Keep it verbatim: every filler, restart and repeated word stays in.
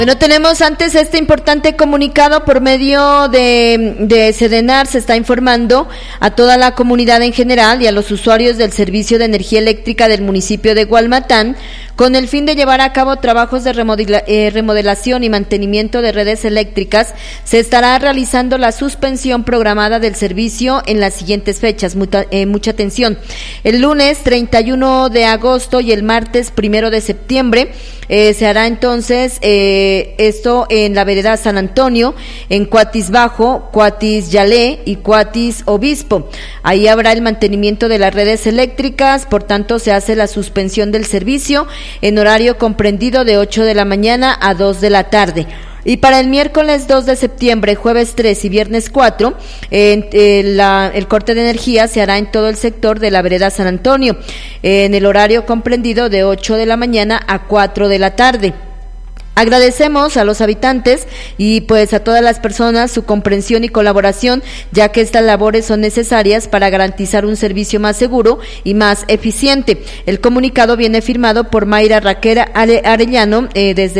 Bueno, tenemos antes este importante comunicado por medio de, de Sedenar. Se está informando a toda la comunidad en general y a los usuarios del servicio de energía eléctrica del municipio de Gualmatán, con el fin de llevar a cabo trabajos de remodela, eh, remodelación y mantenimiento de redes eléctricas. Se estará realizando la suspensión programada del servicio en las siguientes fechas. Muta, eh, mucha atención. El lunes treinta y uno de agosto y el martes primero de septiembre eh, se hará entonces eh, esto en la vereda San Antonio, en Cuatis Bajo, Cuatis Yalé y Cuatis Obispo. Ahí habrá el mantenimiento de las redes eléctricas, por tanto se hace la suspensión del servicio en horario comprendido de ocho de la mañana a dos de la tarde. Y para el miércoles dos de septiembre, jueves tres y viernes cuatro, eh, eh, la, el corte de energía se hará en todo el sector de la vereda San Antonio, eh, en el horario comprendido de ocho de la mañana a cuatro de la tarde. Agradecemos a los habitantes y pues a todas las personas su comprensión y colaboración, ya que estas labores son necesarias para garantizar un servicio más seguro y más eficiente. El comunicado viene firmado por Mayra Raquel Arellano eh, desde